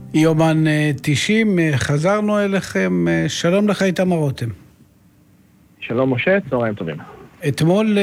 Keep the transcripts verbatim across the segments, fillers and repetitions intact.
יומן תשעים, חזרנו אליכם. שלום לך, איתמר רותם. שלום משה, צהריים טובים. אתמול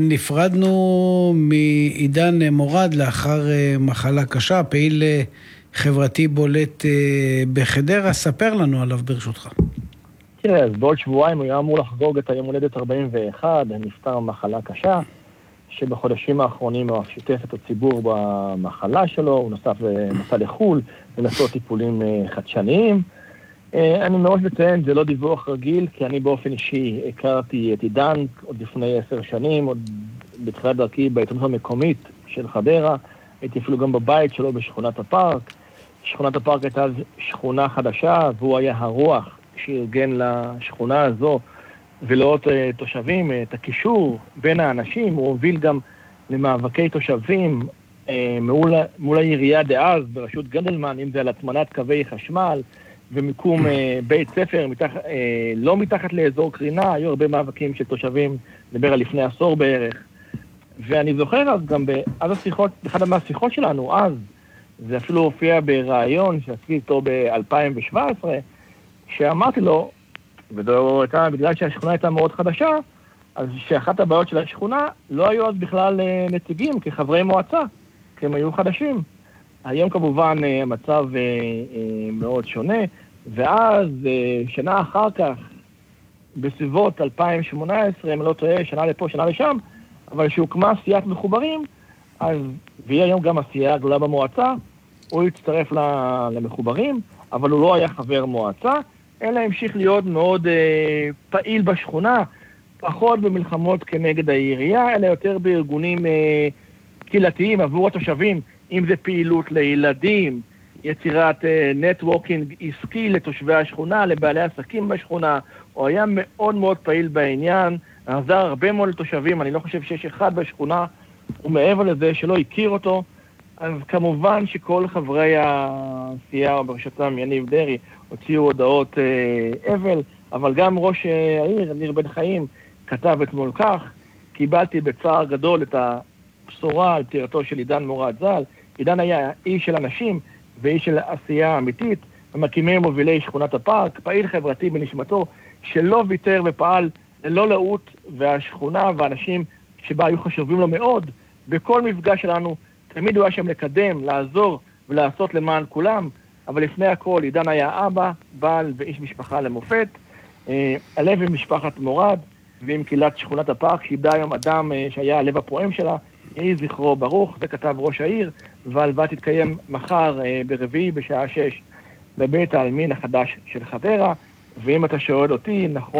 נפרדנו מעידן מורד לאחר מחלה קשה, פעיל חברתי בולט בחדרה. ספר לנו עליו ברשותך. תראה, אז בעוד שבועיים הוא היה אמור לחגוג את היום הולדת ארבעים ואחת, נפטר מחלה קשה, שבחודשים האחרונים הוא שיתף את הציבור במחלה שלו, הוא נוסף נסע לחול, לנסות טיפולים חדשניים. אני ממש מציין, זה לא דיווח רגיל, כי אני באופן אישי הכרתי את עידן עוד לפני עשר שנים, עוד בתחילת דרכי בעיתונות המקומית של חדרה, הייתי אפילו גם בבית שלו בשכונת הפארק. שכונת הפארק הייתה שכונה חדשה, והוא היה הרוח שארגן לשכונה הזו ולעוד תושבים, את הקישור בין האנשים. הוא הוביל גם למאבקי תושבים מול, מול העירייה דאז ברשות גנדלמן, אם זה על הטמנת קווי חשמל ומיקום בית ספר, מתח, לא מתחת לאזור קרינה. היו הרבה מאבקים של תושבים, נדבר על לפני עשור בערך. ואני זוכר אז גם בעד השיחות, באחד מהשיחות שלנו אז, זה אפילו הופיע ברעיון שעשיתי איתו ב-אלפיים שבע עשרה, שאמרתי לו, ודו הייתה, בגלל שהשכונה הייתה מאוד חדשה, אז שאחת הבעיות של השכונה לא היו אז בכלל נציגים כחברי מועצה, כי הם היו חדשים. היום כמובן המצב מאוד שונה, ואז שנה אחר כך, בסביבות אלפיים שמונה עשרה, אם לא טועה, שנה לפה, שנה לשם, אבל שהוקמה סיעת מחוברים, אז, והיא היום גם הסיעה הגדולה במועצה, הוא הצטרף למחוברים, אבל הוא לא היה חבר מועצה, אלא המשיך להיות מאוד אה, פעיל בשכונה, פחות במלחמות כנגד העירייה, אלא יותר בארגונים אה, קהילתיים עבור התושבים, אם זה פעילות לילדים, יצירת אה, נטוורקינג עסקי לתושבי השכונה, לבעלי עסקים בשכונה. הוא היה מאוד מאוד פעיל בעניין, עזר הרבה מאוד לתושבים. אני לא חושב שיש אחד בשכונה, ומעבר לזה שלא הכיר אותו. אז כמובן שכל חברי הסיעה בראשותם יניב דרעי הוציאו הודעות אה, אבל, אבל גם ראש העיר, ניר בן חיים, כתב אתמול כך: קיבלתי בצער גדול את הבשורה על פטירתו של עידן מורד ז"ל. עידן היה איש של אנשים ואיש של עשייה אמיתית, ומקימי מובילי שכונת הפארק, פעיל חברתי בנשמתו, שלא ויתר ופעל ללא לאות, והשכונה והאנשים שבה היו חשובים לו מאוד. בכל מפגש שלנו תמיד הוא היה שם לקדם, לעזור ולעשות למען כולם, אבל לפני הכל עידן היה אבא, בעל ואיש משפחה למופת. אה, הלב עם משפחת מורד ועם קהילת שכונת הפארק, שאיבדה היום אדם אה, שהיה הלב הפועם שלה, יהי זכרו ברוך. זה כתב ראש העיר, והלוויה תתקיים מחר אה, ברביעי בשעה שש בבית העלמין החדש של חדרה. ואם אתה שואל אותי, נכון,